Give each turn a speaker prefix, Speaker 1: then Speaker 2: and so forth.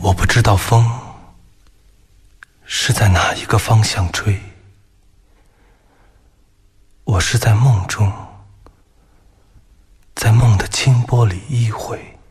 Speaker 1: 我不知道风是在哪一个方向吹，我是在梦中，在梦的清波里依回。